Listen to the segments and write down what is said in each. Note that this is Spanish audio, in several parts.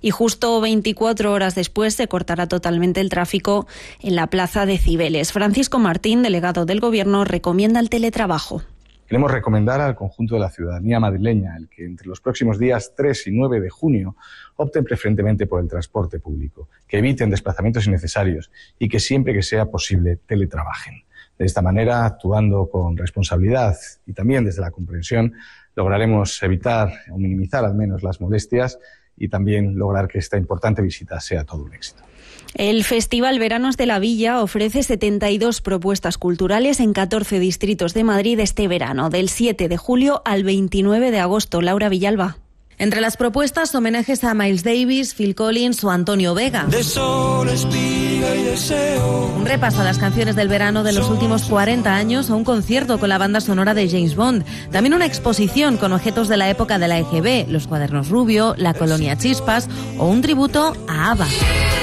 y justo 24 horas después se cortará totalmente el tráfico en la plaza de Cibeles. Francisco Martín, delegado del Gobierno, recomienda el teletrabajo. Queremos recomendar al conjunto de la ciudadanía madrileña el que entre los próximos días 3 y 9 de junio opten preferentemente por el transporte público, que eviten desplazamientos innecesarios y que siempre que sea posible teletrabajen. De esta manera, actuando con responsabilidad y también desde la comprensión, lograremos evitar o minimizar al menos las molestias y también lograr que esta importante visita sea todo un éxito. El Festival Veranos de la Villa ofrece 72 propuestas culturales en 14 distritos de Madrid este verano, del 7 de julio al 29 de agosto. Laura Villalba. Entre las propuestas, homenajes a Miles Davis, Phil Collins o Antonio Vega. De sol, espiga y deseo. Un repaso a las canciones del verano de los últimos 40 años o un concierto con la banda sonora de James Bond. También una exposición con objetos de la época de la EGB, los cuadernos Rubio, la colonia Chispas o un tributo a ABBA.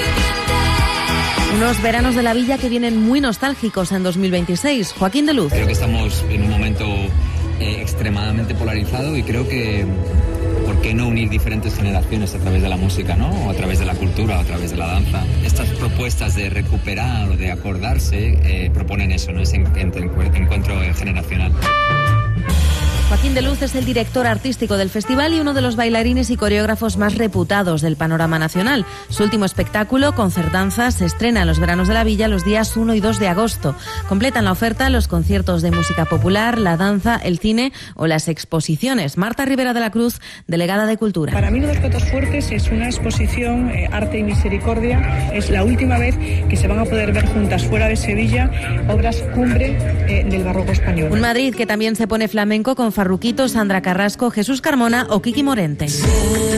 Unos veranos de la Villa que vienen muy nostálgicos en 2026. Joaquín de Luz. Creo que estamos en un momento extremadamente polarizado y creo que ¿por qué no unir diferentes generaciones a través de la música, ¿no? O a través de la cultura, o a través de la danza? Estas propuestas de recuperar o de acordarse proponen eso, ¿no? Ese encuentro generacional. Joaquín de Luz es el director artístico del festival y uno de los bailarines y coreógrafos más reputados del panorama nacional. Su último espectáculo, Concertanza, se estrena en los veranos de la Villa los días 1 y 2 de agosto. Completan la oferta los conciertos de música popular, la danza, el cine o las exposiciones. Marta Rivera de la Cruz, delegada de Cultura. Para mí, Los Platos Fuertes es una exposición Arte y Misericordia. Es la última vez que se van a poder ver juntas fuera de Sevilla obras cumbre del barroco español. Un Madrid que también se pone flamenco con Farruquito, Sandra Carrasco, Jesús Carmona o Kiki Morente.